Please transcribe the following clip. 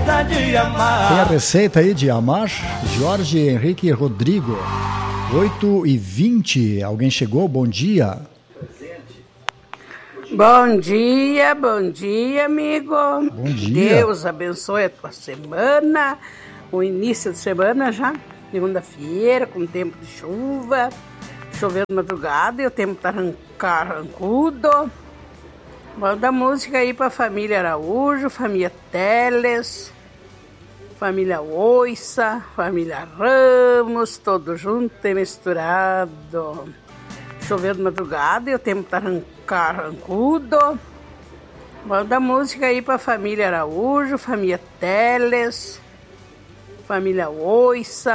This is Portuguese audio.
receita de amar. Tem a receita aí de amar? Jorge Henrique Rodrigo, 8h20. Alguém chegou? Bom dia. Bom dia, amigo. Bom dia. Deus abençoe a tua semana, o início de semana já, segunda-feira, com tempo de chuva, chovendo de madrugada e o tempo tá carrancudo. Manda música aí pra família Araújo, família Teles, família Oissa, família Ramos, todos junto e misturado. Choveu de madrugada e o tempo tá carrancudo. Manda música aí pra família Araújo, família Teles, família Oissa.